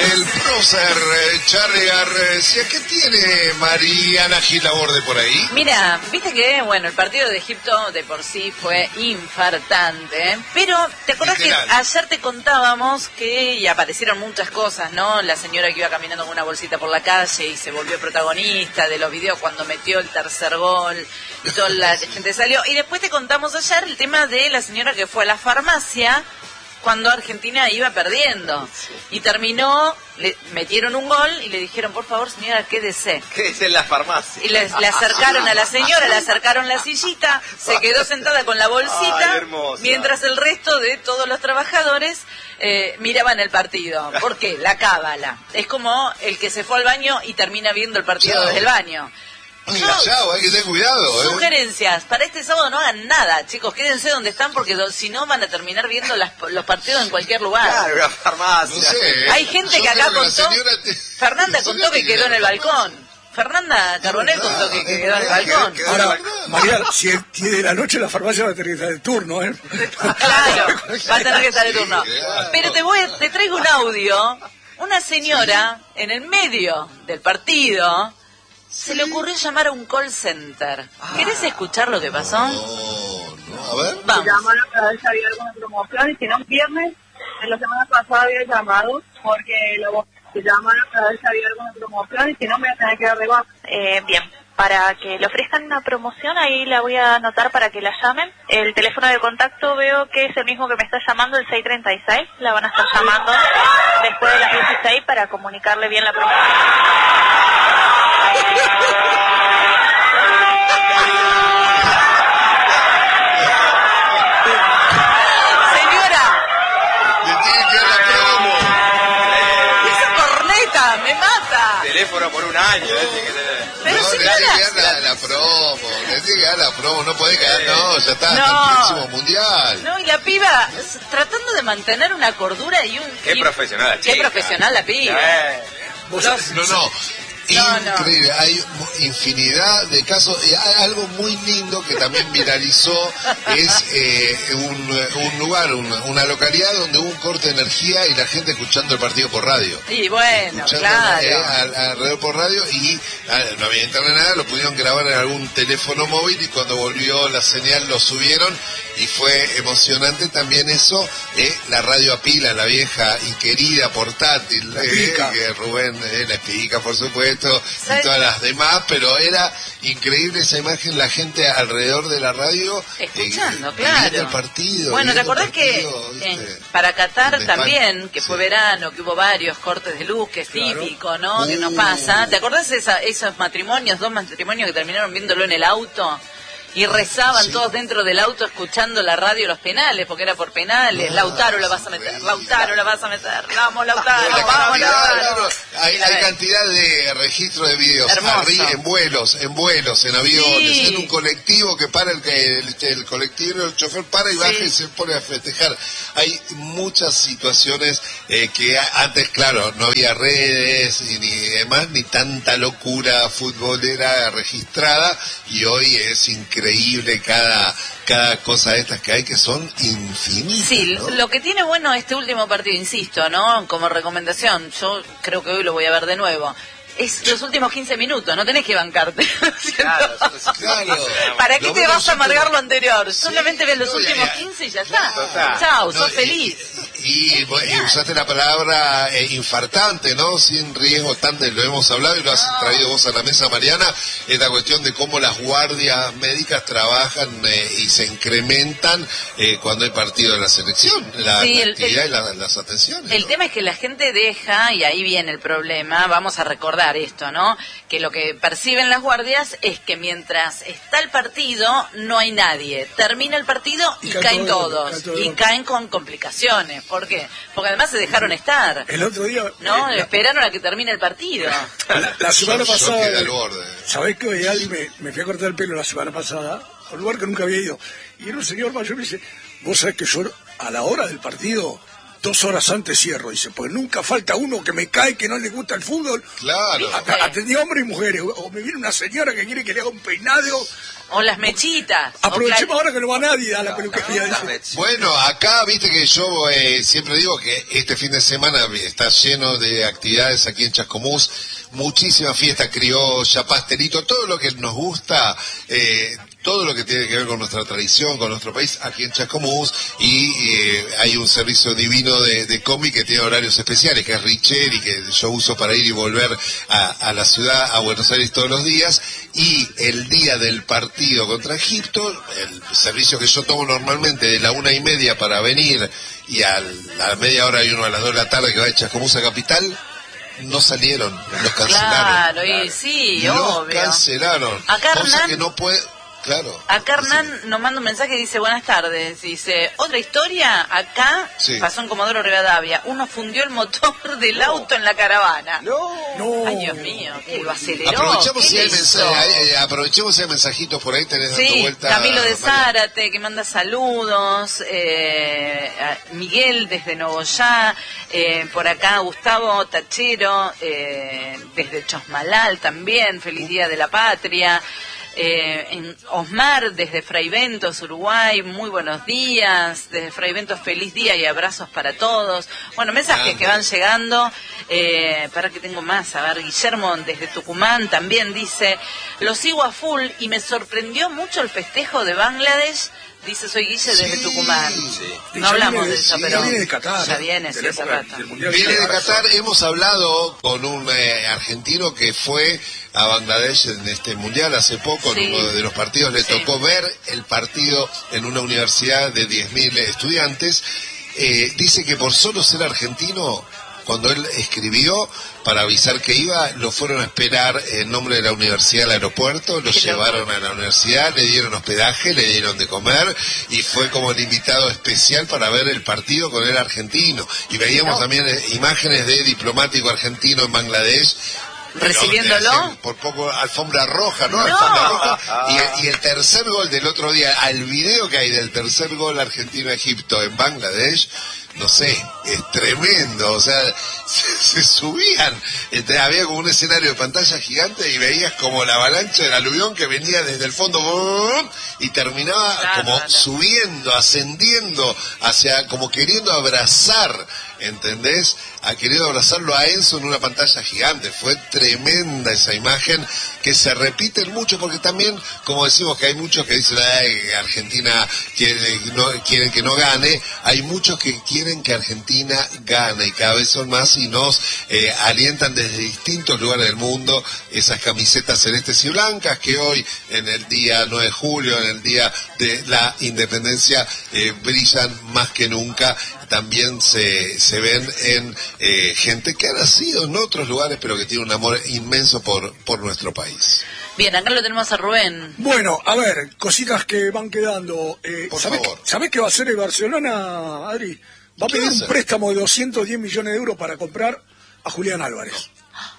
El prócer Charlie García. ¿Qué tiene Mariana Gilaborde por ahí? Mira, viste que, bueno, el partido de Egipto de por sí fue infartante, pero ¿te acordás que ayer te contábamos que aparecieron muchas cosas, ¿no? La señora que iba caminando con una bolsita por la calle y se volvió protagonista de los videos cuando metió el tercer gol y toda la gente salió. Y después te contamos ayer el tema de la señora que fue a la farmacia cuando Argentina iba perdiendo y terminó, le metieron un gol y le dijeron, por favor señora, quédese. Quédese en la farmacia. Y le acercaron a la señora, le acercaron la sillita, se quedó sentada con la bolsita, mientras el resto de todos los trabajadores miraban el partido. ¿Por qué? La cábala. Es como el que se fue al baño y termina viendo el partido desde el baño. Chao, hay que tener cuidado. Sugerencias, para este sábado no hagan nada, chicos, quédense donde están porque si no van a terminar viendo los partidos en cualquier lugar. Claro, la farmacia. No sé, hay gente que acá contó, Fernanda contó que quedó en el balcón. Fernanda Carbonell contó que quedó en el balcón. Ahora, Mariana, si tiene la noche la farmacia va a tener que estar de turno, ¿eh? Claro, va a tener que estar de turno. Pero te traigo un audio, una señora en el medio del partido se le ocurrió llamar a un call center. ¿Querés escuchar lo que pasó? No, a ver. Vamos. Llamaron para ver si había alguna promoción y si no, viernes, en la semana pasada había llamado porque se llamaron para ver si había alguna promoción y si no, me voy a tener que dar de baja. Bien, para que le ofrezcan una promoción, ahí la voy a anotar para que la llamen. El teléfono de contacto veo que es el mismo que me está llamando, el 636. La van a estar llamando después de las 16 para comunicarle bien la promoción. Señora, Le tiene que dar la promo. esa corneta me mata. Teléfono por un año. Pero No, le señora, tiene que dar la promo. Le tiene que dar la promo. No puede quedar, no, ya está, hasta el próximo mundial. no, y la piba tratando de mantener una cordura y un... Qué profesional la chica. Qué profesional la piba. No. Increíble, hay infinidad de casos. Hay algo muy lindo que también viralizó, es un lugar, una localidad donde hubo un corte de energía y la gente escuchando el partido por radio. Y bueno, claro. Alrededor por radio y no había internet nada, lo pudieron grabar en algún teléfono móvil y cuando volvió la señal lo subieron y fue emocionante también eso, la radio a pila, la vieja y querida portátil, que Rubén, la Espica por supuesto, y todas las demás, pero era increíble esa imagen, la gente alrededor de la radio escuchando, viendo el partido. Bueno, ¿te acordás que para Qatar también, que fue verano, que hubo varios cortes de luz, que es típico, ¿no? Que nos pasa. ¿Te acordás esos matrimonios, dos matrimonios que terminaron viéndolo en el auto? Y rezaban todos dentro del auto escuchando la radio los penales, porque era por penales. Lautaro la vas a meter, Lautaro la vas a meter, vamos Lautaro, vamos Lautaro. Hay cantidad de registros de videos en vuelos, en aviones, en un colectivo que para el colectivo, el chofer para y baja y se pone a festejar. Hay muchas situaciones que antes, claro, no había redes ni demás, ni tanta locura futbolera registrada, y hoy es increíble cada cosa de estas que hay, que son infinitas. Sí, ¿no? Lo que tiene bueno este último partido, insisto, ¿no? Como recomendación, yo creo que hoy lo voy a ver de nuevo. Es los últimos 15 minutos, no tenés que bancarte. Claro. ¿Para qué te vas a amargar lo anterior? Solamente ves los últimos 15 y ya está. Chao, sos feliz. Y usaste la palabra infartante, ¿no? Sin riesgo, lo hemos hablado y lo has traído vos a la mesa, Mariana, esta cuestión de cómo las guardias médicas trabajan y se incrementan cuando hay partido de la selección, la actividad y las atenciones. El tema es que la gente deja, y ahí viene el problema, vamos a recordar esto, ¿no? Que lo que perciben las guardias es que mientras está el partido no hay nadie. Termina el partido y caen todos. Y caen con complicaciones. ¿Por qué? Porque además se dejaron estar. El otro día... ¿No? Esperaron a que termine el partido. La semana pasada... borde. ¿Sabés que me fui a cortar el pelo la semana pasada? A un lugar que nunca había ido. Y era un señor mayor y me dice, vos sabés que yo a la hora del partido 2 horas antes cierro, dice, pues nunca falta uno que me cae que no le gusta el fútbol. Claro. Atendí a hombres y mujeres, o me viene una señora que quiere que le haga un peinado. O las mechitas. Aprovechemos ahora que no va nadie a la peluquería. Bueno, acá viste que yo siempre digo que este fin de semana está lleno de actividades aquí en Chascomús, muchísima fiesta criolla, pastelito, todo lo que nos gusta, todo lo que tiene que ver con nuestra tradición, con nuestro país, aquí en Chascomús, y hay un servicio divino de combi que tiene horarios especiales, que es Richer, y que yo uso para ir y volver a la ciudad, a Buenos Aires todos los días, y el día del partido contra Egipto, el servicio que yo tomo normalmente de la 1:30 para venir, y a la media hora hay uno a las 2 de la tarde que va de Chascomús a Capital, no salieron, los cancelaron. Claro, y sí, los obvio. Cancelaron. Acá cosa Hernán, que no puede... Claro. Acá Hernán nos manda un mensaje y dice, buenas tardes. Dice, otra historia, acá pasó en Comodoro Rivadavia. Uno fundió el motor del auto en la caravana. No. Ay, Dios mío, que lo aceleró. Aprovechemos si hay mensajitos por ahí, tenés dando vuelta. Camilo de Zárate, que manda saludos. Miguel desde Nogoyá. Por acá Gustavo Tachero, desde Chosmalal también. Feliz Día de la Patria. En Osmar desde Fray Ventos, Uruguay, muy buenos días. Desde Fray Ventos, feliz día y abrazos para todos. Bueno, mensajes que van llegando. Para que tengo más, a ver, Guillermo desde Tucumán también dice, los sigo a full y me sorprendió mucho el festejo de Bangladesh. Dice, soy Guille desde Tucumán. Sí. No hablamos de eso, pero viene de Qatar, ya viene, sí, hace rato. Viene de Qatar. Hemos hablado con un argentino que fue a Bangladesh en este mundial hace poco, en uno de los partidos le tocó ver el partido en una universidad de 10.000 estudiantes. Dice que por solo ser argentino, cuando él escribió para avisar que iba, lo fueron a esperar en nombre de la universidad al aeropuerto, lo llevaron a la universidad, le dieron hospedaje, le dieron de comer, y fue como el invitado especial para ver el partido con el argentino. Y veíamos también imágenes de diplomático argentino en Bangladesh, recibiéndolo por poco alfombra roja, ¿no? Alfombra roja. Y el tercer gol del otro día, al video que hay del tercer gol argentino-Egipto en Bangladesh, no sé, es tremendo, o sea, se subían, había como un escenario de pantalla gigante y veías como la avalancha del aluvión que venía desde el fondo y terminaba subiendo, ascendiendo, hacia, como queriendo abrazar, ¿entendés? Queriendo abrazarlo a Enzo en una pantalla gigante. Fue tremenda esa imagen, que se repiten mucho, porque también, como decimos que hay muchos que dicen, Argentina quieren que no gane, hay muchos que quieren que Argentina gane, y cada vez son más, y nos alientan desde distintos lugares del mundo esas camisetas celestes y blancas que hoy, en el día 9 de julio, en el día de la independencia, brillan más que nunca. También se ven en gente que ha nacido en otros lugares, pero que tiene un amor inmenso por nuestro país. Bien, acá lo tenemos a Rubén. Bueno, a ver, cositas que van quedando. Por favor. ¿Sabés qué va a hacer el Barcelona, Adri? Va a pedir un préstamo de 210 millones de euros para comprar a Julián Álvarez.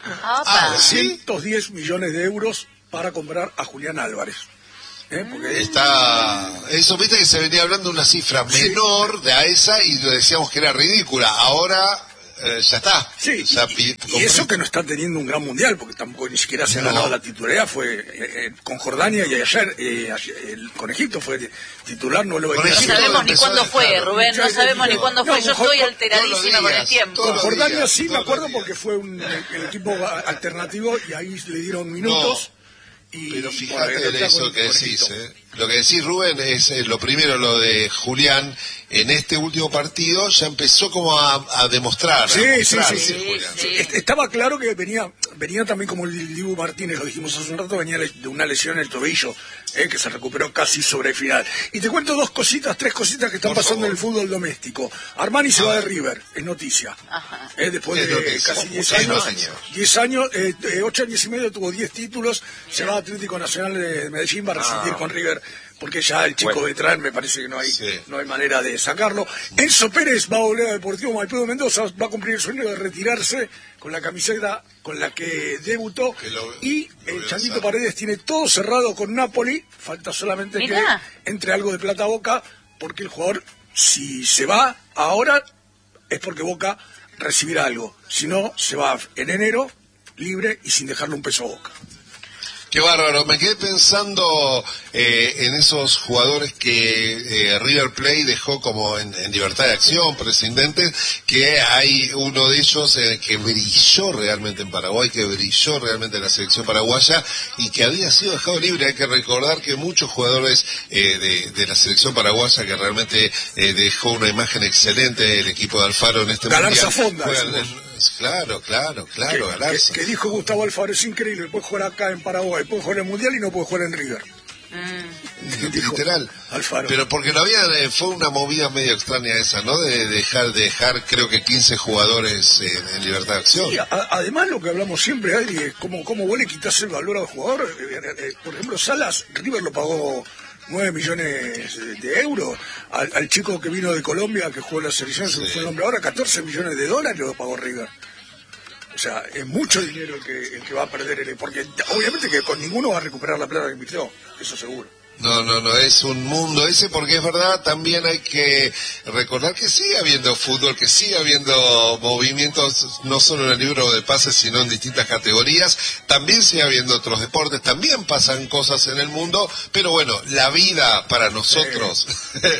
210 millones de euros para comprar a Julián Álvarez. Porque eso, viste que se venía hablando de una cifra menor de a esa, y lo decíamos que era ridícula. Ahora ya está. Sí, y eso que no está teniendo un gran mundial, porque tampoco ni siquiera se ha ganado la titularidad. Fue con Jordania, y ayer con Egipto fue titular. No sabemos ni cuándo fue, Rubén, no sabemos ni cuándo fue. Yo estoy alteradísima con el tiempo. Con Jordania sí me acuerdo, porque fue el equipo alternativo y ahí le dieron minutos. Pero fíjate eso que decís, lo que decís, Rubén, es lo primero, lo de Julián. En este último partido ya empezó como a demostrar. Sí. Estaba claro que venía también, como el Dibu Martínez, lo dijimos hace un rato, venía de una lesión en el tobillo, que se recuperó casi sobre el final. Y te cuento tres cositas que están pasando en el fútbol doméstico. Armani se va de River, es noticia. Después de casi 10 años. 10 años, 8 años y medio, tuvo 10 títulos, se va a Atlético Nacional de Medellín, va a rescindir con River, porque ya el chico Beltrán me parece que no hay manera de sacarlo. Enzo Pérez va a volver a Deportivo Maipú de Mendoza, va a cumplir el sueño de retirarse con la camiseta con la que debutó, y el Changuito Paredes tiene todo cerrado con Napoli, falta solamente que entre algo de plata a boca, porque el jugador, si se va ahora, es porque Boca recibirá algo. Si no, se va en enero libre y sin dejarle un peso a Boca. Qué bárbaro, me quedé pensando en esos jugadores que River Plate dejó como en libertad de acción, prescindentes, que hay uno de ellos que brilló realmente en Paraguay, que brilló realmente en la selección paraguaya y que había sido dejado libre. Hay que recordar que muchos jugadores de la selección paraguaya que realmente dejó una imagen excelente del equipo de Alfaro en este Galarza mundial. Fonda, Claro, Galarza. Que dijo Gustavo Alfaro, es increíble, puede jugar acá en Paraguay, puede jugar en el Mundial y no puede jugar en River. Literal. Alfaro. Pero porque no había, fue una movida medio extraña esa, ¿no? De dejar creo que 15 jugadores en libertad de acción. Sí, además lo que hablamos siempre, Aldi, es cómo vos le quitas el valor al jugador. Por ejemplo, Salas, River lo pagó 9 millones de euros. Al chico que vino de Colombia, que jugó en la selección, se me fue el nombre ahora, 14 millones de dólares lo pagó River. O sea, es mucho dinero el que va a perder, porque obviamente que con ninguno va a recuperar la plata que invirtió, eso seguro. No, es un mundo ese, porque es verdad, también hay que recordar que sigue habiendo fútbol, que sigue habiendo movimientos, no solo en el libro de pases, sino en distintas categorías, también sigue habiendo otros deportes, también pasan cosas en el mundo, pero bueno, la vida para nosotros,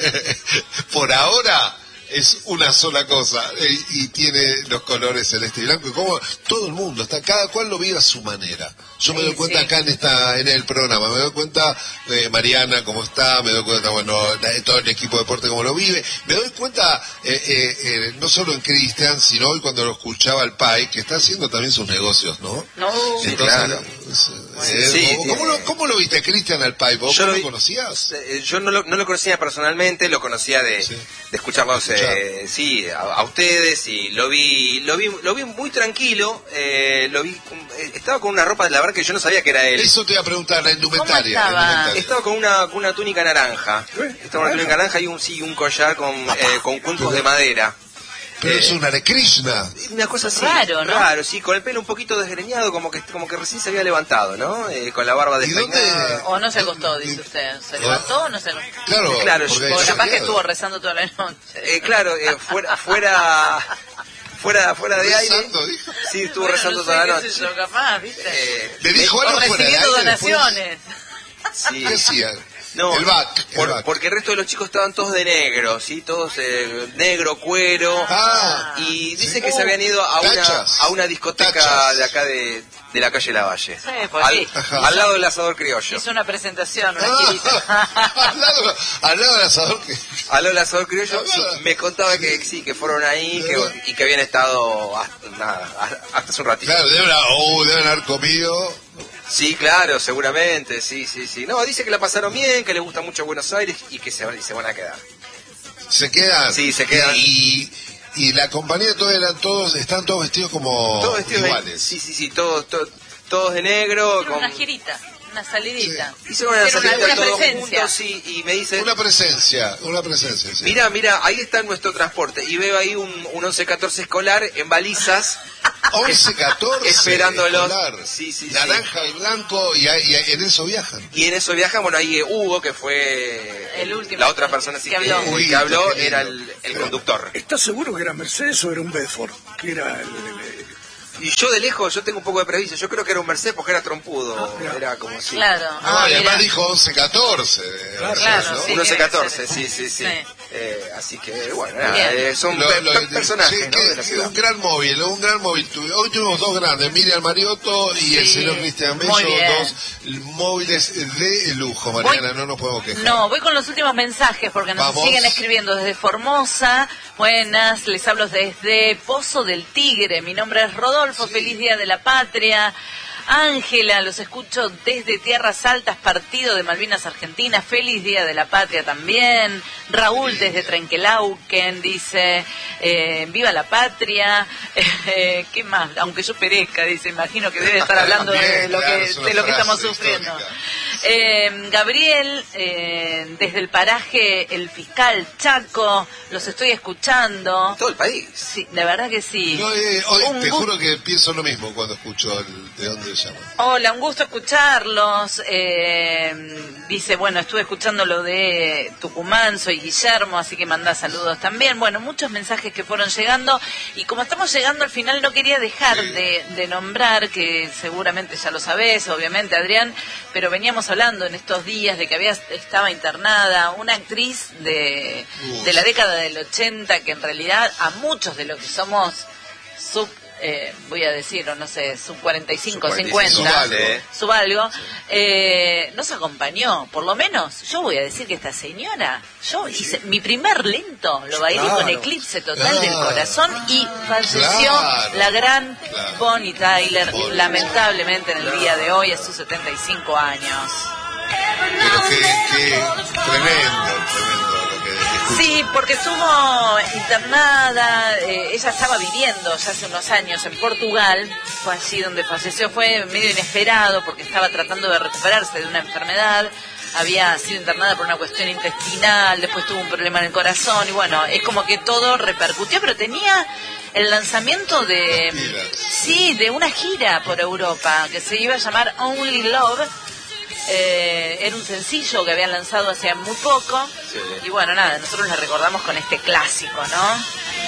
por ahora, es una sola cosa, y tiene los colores celeste y blanco, y como todo el mundo está, cada cual lo vive a su manera. Yo me doy cuenta acá en el programa, me doy cuenta Mariana cómo está, me doy cuenta, todo el equipo de deporte cómo lo vive, me doy cuenta no solo en Cristian, sino hoy cuando lo escuchaba al Pai, que está haciendo también sus negocios, ¿no? Sí, claro. ¿Cómo lo viste, Cristian, al Pai? ¿Vos lo conocías? Yo no lo conocía personalmente, lo conocía de escucharlos a ustedes, y lo vi muy tranquilo, estaba con una ropa, la verdad que yo no sabía que era él. Eso te iba a preguntar, la indumentaria. Estaba con una túnica naranja, y un collar con cuencos de madera. Pero es un Hare Krishna. Una cosa así. Raro, ¿no? Raro, sí, con el pelo un poquito desgreñado, como que recién se había levantado, ¿no? Con la barba despeinada. O no se acostó, dice usted. ¿Se levantó o no se acostó? Claro, porque capaz que estuvo rezando toda la noche. Fuera de aire. Sí, estuvo rezando toda la noche. Yo, capaz, ¿viste? Le dijo algo fuera de aire. Donaciones. Sí. ¿Qué hacía? No, el back. Porque el resto de los chicos estaban todos de negro, ¿sí? Todos negro, cuero. Y dice que se habían ido a una discoteca de acá de la calle Lavalle. Sí, pues al lado del asador criollo. Hizo una presentación, una girita. al lado del asador Al lado del asador criollo, sí, me contaba que sí, que fueron ahí y que habían estado hasta hace un ratito. Claro, deben haber comido. Sí, claro, seguramente, sí. No, dice que la pasaron bien, que les gusta mucho Buenos Aires y que se van a quedar. ¿Se quedan? Sí, se quedan. Y la compañía están todos vestidos como todos vestidos iguales. Sí, todos de negro. Con una girita, una salidita. Sí. Hicieron una salidita todos presencia. juntos, sí, y me dice... Una presencia, sí. Mira, ahí está nuestro transporte. Y veo ahí un 11-14 escolar en balizas. 11-14 esperándolos. Sí. Naranja y blanco, y en eso viajan. Y en eso viajan, ahí Hugo, que fue el último, la otra persona que habló, era el conductor. ¿Estás seguro que era Mercedes o era un Bedford? Que era Y yo de lejos, yo tengo un poco de prejuicio. Yo creo que era un Mercedes porque era trompudo. Era como así. Claro. Además dijo 11-14. Claro, sí, 11-14, sí. Así que, bueno, son personajes, ¿no? De la ciudad. Un gran móvil. Hoy tuvimos dos grandes, Miriam Mariotto y el señor Cristian Bello, dos móviles de lujo, Mariana, no nos podemos quejar. No, voy con los últimos mensajes porque nos siguen escribiendo desde Formosa. Buenas, les hablo desde Pozo del Tigre. Mi nombre es Rodolfo, feliz Día de la Patria. Ángela, los escucho desde Tierras Altas, partido de Malvinas Argentina, feliz Día de la Patria también. Raúl desde Trenquelauquen dice, viva la patria. ¿Qué más? Aunque yo perezca, dice, imagino que debe estar hablando de lo que estamos sufriendo. Gabriel, desde el paraje El Fiscal Chaco, los estoy escuchando. Todo el país. Sí, de verdad que sí. Hoy te juro que pienso lo mismo cuando escucho de dónde llama. Hola, un gusto escucharlos. Dice, bueno, estuve escuchando lo de Tucumán, soy Guillermo, así que manda saludos también. Bueno, muchos mensajes que fueron llegando, y como estamos llegando al final, no quería dejar de nombrar, que seguramente ya lo sabés, obviamente, Adrián, pero veníamos hablando en estos días de que estaba internada una actriz de la década del 80, que en realidad a muchos de los que somos voy a decir, o no sé, sub 45, 50, sub algo, nos acompañó. Por lo menos, yo voy a decir que esta señora, yo hice mi primer lento, lo bailé con Eclipse Total del Corazón, y falleció la gran Bonnie Tyler, lamentablemente en el día de hoy, a sus 75 años. Pero que tremendo. Sí, porque estuvo internada, ella estaba viviendo ya hace unos años en Portugal, fue allí donde falleció, fue medio inesperado porque estaba tratando de recuperarse de una enfermedad, había sido internada por una cuestión intestinal, después tuvo un problema en el corazón, y bueno, es como que todo repercutió, pero tenía el lanzamiento de una gira por Europa, que se iba a llamar Only Love. Era un sencillo que habían lanzado hace muy poco, y bueno, nada, nosotros la recordamos con este clásico, ¿no?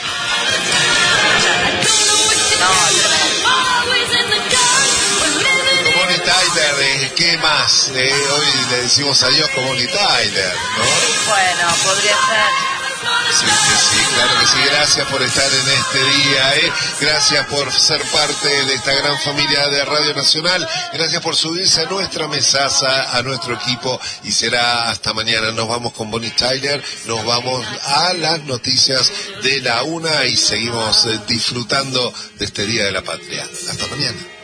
Bonnie Tyler, ¿qué más? Hoy le decimos adiós con Bonnie Tyler, ¿no? Bueno, podría ser. Sí, claro que sí. Gracias por estar en este día, gracias por ser parte de esta gran familia de Radio Nacional, gracias por subirse a nuestra mesaza, a nuestro equipo, y será hasta mañana. Nos vamos con Bonnie Tyler, nos vamos a las noticias de la 1 y seguimos disfrutando de este Día de la Patria. Hasta mañana.